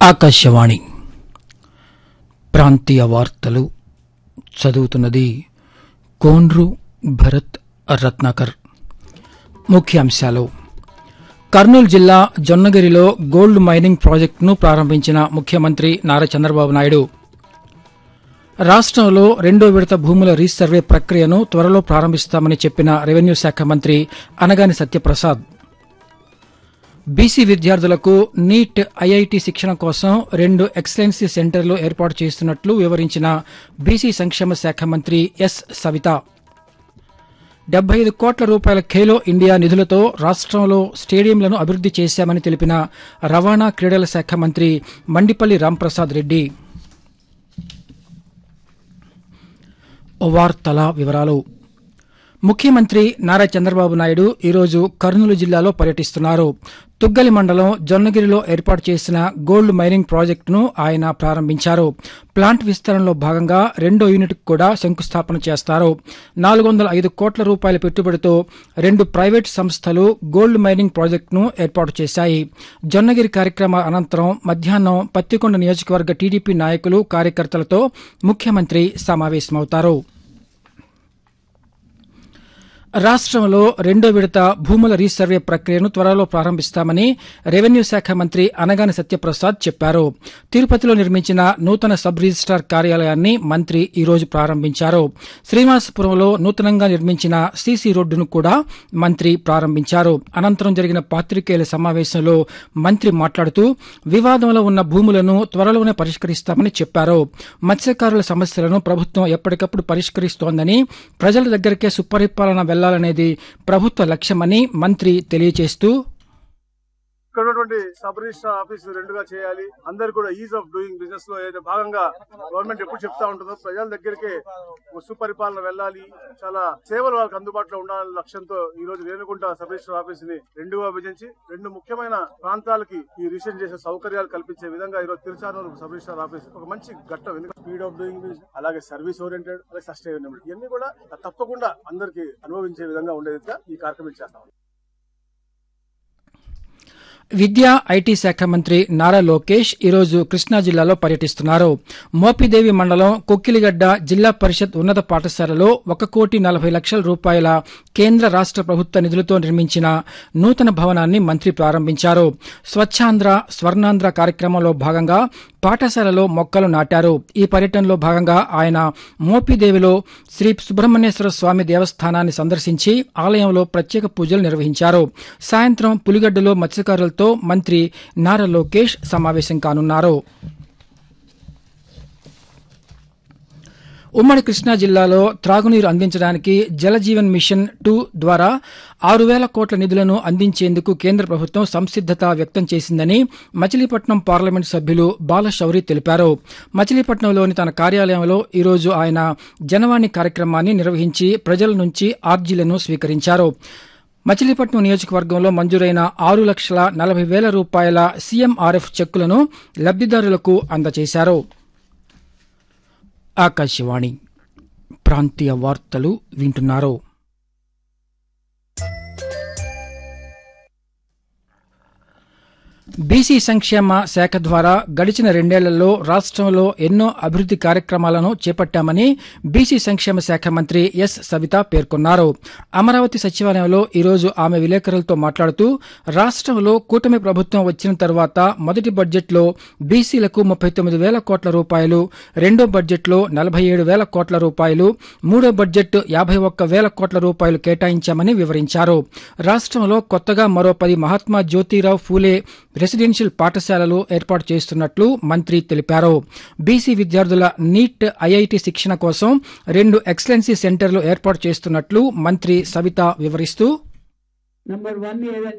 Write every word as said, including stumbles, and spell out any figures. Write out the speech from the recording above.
ఆకాశవాణి ప్రాంతీయ వార్తలు చదువుతున్నది కోన్రు భరత్ రత్నాకర్. ముఖ్యాంశాలు: కర్నూలు జిల్లా జొన్నగిరిలో గోల్డ్ మైనింగ్ ప్రాజెక్టును ప్రారంభించిన ముఖ్యమంత్రి నారా చంద్రబాబు నాయుడు. రాష్టంలో రెండో విడత భూముల రీసర్వే ప్రక్రియను త్వరలో ప్రారంభిస్తామని చెప్పిన రెవెన్యూ శాఖ మంత్రి అనగాని సత్యప్రసాద్. బీసీ విద్యార్థులకు నీట్ ఐఐటీ శిక్షణ కోసం రెండు ఎక్సలెన్సీ సెంటర్లు ఏర్పాటు చేస్తున్నట్లు వివరించిన బీసీ సంక్షేమ శాఖ మంత్రి ఎస్ సవిత. డెబ్బై ఐదు కోట్ల రూపాయల ఖేలో ఇండియా నిధులతో రాష్టంలో స్టేడియంలను అభివృద్ది చేశామని తెలిపిన రవాణా క్రీడల శాఖ మంత్రి మండిపల్లి రాంప్రసాద్ రెడ్డి. వార్తల వివరాలు. ముఖ్యమంత్రి నారా చంద్రబాబు నాయుడు ఈరోజు కర్నూలు జిల్లాలో పర్యటిస్తున్నారు. తుగ్గలి మండలం జొన్నగిరిలో ఏర్పాటు చేసిన గోల్డ్ మైనింగ్ ప్రాజెక్టును ఆయన ప్రారంభించారు. ప్లాంట్ విస్తరణలో భాగంగా రెండో యూనిట్కు కూడా శంకుస్థాపన చేస్తారు. నాలుగు వందల ఐదు కోట్ల రూపాయల పెట్టుబడితో రెండు ప్రైవేటు సంస్థలు గోల్డ్ మైనింగ్ ప్రాజెక్టును ఏర్పాటు చేశాయి. జొన్నగిరి కార్యక్రమ అనంతరం మధ్యాహ్నం పత్తికొండ నియోజకవర్గ టీడీపీ నాయకులు, కార్యకర్తలతో ముఖ్యమంత్రి సమావేశమవుతారు. రాష్టంలో రెండో విడత భూముల రీసర్వే ప్రక్రియను త్వరలో ప్రారంభిస్తామని రెవెన్యూ శాఖ మంత్రి అనగాని సత్యప్రసాద్ చెప్పారు. తిరుపతిలో నిర్మించిన నూతన సబ్ రిజిస్టార్ కార్యాలయాన్ని మంత్రి ఈరోజు ప్రారంభించారు. శ్రీనివాసపురంలో నూతనంగా నిర్మించిన సీసీ రోడ్డును కూడా మంత్రి ప్రారంభించారు. అనంతరం జరిగిన పాత్రికేయుల సమావేశంలో మంత్రి మాట్లాడుతూ వివాదంలో ఉన్న భూములను త్వరలోనే పరిష్కరిస్తామని చెప్పారు. మత్స్యకారుల సమస్యలను ప్రభుత్వం ఎప్పటికప్పుడు పరిష్కరిస్తోందని, ప్రజల దగ్గరికే సుపరిపాలన వెళ్లాలనేది ప్రభుత్వ లక్ష్యమని మంత్రి తెలియజేస్తూ, ఇక్కడ ఉన్నటువంటి సబ్ రిజిస్టర్ ఆఫీస్ రెండుగా చేయాలి. అందరు కూడా ఈజ్ ఆఫ్ డూయింగ్ బిజినెస్ లో ఏదైతే భాగంగా గవర్నమెంట్ ఎప్పుడు చెప్తా ఉంటుందో ప్రజల దగ్గరికి సుపరిపాలన వెళ్ళాలి, చాలా సేవలు వాళ్ళకి అందుబాటులో ఉండాలనే లక్ష్యంతో ఈ రోజు రేణుగుంట సబ్ రిజిస్టర్ ఆఫీస్ ని రెండుగా విభజించి రెండు ముఖ్యమైన ప్రాంతాలకి ఈ రిజిస్టర్ చేసే సౌకర్యాలు కల్పించే విధంగా ఈ రోజు తిరుచానూరు సబ్ రిజిస్టర్ ఆఫీస్ ఒక మంచి ఘట్టం. ఎందుకంటే స్పీడ్ ఆఫ్ డూయింగ్ బిజినెస్, అలాగే సర్వీస్ ఓరియంటెడ్, అలాగే సస్టైనబిలిటీ ఇవన్నీ కూడా తప్పకుండా అందరికి అనుభవించే విధంగా ఉండేదిగా ఈ కార్యక్రమం చేస్తాం. విద్యా ఐటీ శాఖ మంత్రి నారా లోకేష్ ఈరోజు కృష్ణా జిల్లాలో పర్యటిస్తున్నారు. మోపిదేవి మండలం కొక్కిలిగడ్డ జిల్లా పరిషత్ ఉన్నత పాఠశాలలో ఒక కోటి నలభై లక్షల రూపాయల కేంద్ర రాష్ట ప్రభుత్వ నిధులతో నిర్మించిన నూతన భవనాన్ని మంత్రి ప్రారంభించారు. స్వచ్ఛాంధ్ర స్వర్ణాంధ్ర కార్యక్రమంలో భాగంగా పాఠశాలలో మొక్కలు నాటారు. ఈ పర్యటనలో భాగంగా ఆయన మోపిదేవిలో శ్రీ సుబ్రహ్మణ్యేశ్వర స్వామి దేవస్థానాన్ని సందర్శించి ఆలయంలో ప్రత్యేక పూజలు నిర్వహించారు. సాయంత్రం పులిగడ్డలో మత్స్యకారులతో మంత్రి నారా లోకేష్ సమావేశం కానున్నారు. ఉమ్మడి కృష్ణా జిల్లాలో త్రాగునీరు అందించడానికి జలజీవన్ మిషన్ టూ ద్వారా ఆరు వేల కోట్ల నిధులను అందించేందుకు కేంద్ర ప్రభుత్వం సంసిద్దత వ్యక్తం చేసిందని మచిలీపట్నం పార్లమెంటు సభ్యులు బాలశౌరి తెలిపారు. మచిలీపట్నంలోని తన కార్యాలయంలో ఈరోజు ఆయన జనవాణి కార్యక్రమాన్ని నిర్వహించి ప్రజల నుంచి ఆర్జీలను స్వీకరించారు. మచిలీపట్నం నియోజకవర్గంలో మంజూరైన ఆరు లక్షల నలభై వేల రూపాయల సీఎంఆర్ఎఫ్ చెక్కులను లబ్దిదారులకు అందజేశారు. ఆకాశవాణి ప్రాంతీయ వార్తలు వింటున్నారు. బీసీ సంక్షేమ శాఖ ద్వారా గడిచిన రెండేళ్లలో రాష్టంలో ఎన్నో అభివృద్ది కార్యక్రమాలను చేపట్టామని బీసీ సంక్షేమ శాఖ మంత్రి ఎస్ సవిత పేర్కొన్నారు. అమరావతి సచివాలయంలో ఈరోజు ఆమె విలేకరులతో మాట్లాడుతూ రాష్టంలో కూటమి ప్రభుత్వం వచ్చిన తర్వాత మొదటి బడ్జెట్లో బీసీలకు ముప్పై తొమ్మిది వేల కోట్ల రూపాయలు, రెండో బడ్జెట్లో నలభై ఏడు వేల కోట్ల రూపాయలు, మూడో బడ్జెట్ యాభై ఒక్క వేల కోట్ల రూపాయలు కేటాయించామని వివరించారు. రాష్టంలో కొత్తగా మరో పది మహాత్మా జ్యోతిరావు ఫూలే రెసిడెన్షియల్ పాఠశాలలు ఏర్పాటు చేస్తున్నట్లు మంత్రి తెలిపారు. బీసీ విద్యార్థుల నీట్ ఐఐటీ శిక్షణ కోసం రెండు ఎక్సలెన్సీ సెంటర్లు ఏర్పాటు చేస్తున్నట్లు మంత్రి సవిత వివరిస్తూ,